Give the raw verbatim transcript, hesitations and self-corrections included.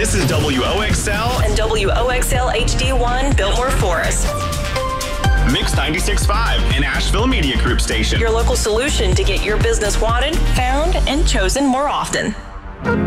This is W O X L and W O X L H D one, Biltmore Forest. Mix ninety-six point five, an Asheville Media Group station. Your local solution to get your business wanted, found, and chosen more often.